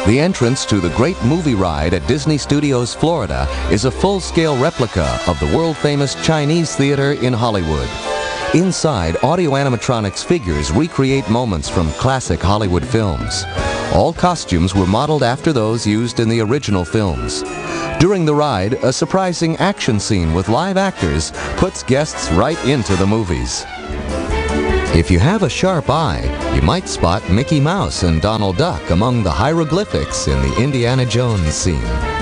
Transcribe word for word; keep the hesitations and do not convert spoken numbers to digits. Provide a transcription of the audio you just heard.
The entrance to the Great Movie Ride at Disney Studios Florida is a full-scale replica of the world-famous Chinese Theater in Hollywood. Inside, audio animatronics figures recreate moments from classic Hollywood films. All costumes were modeled after those used in the original films. During the ride, a surprising action scene with live actors puts guests right into the movies. If you have a sharp eye, you might spot Mickey Mouse and Donald Duck among the hieroglyphics in the Indiana Jones scene.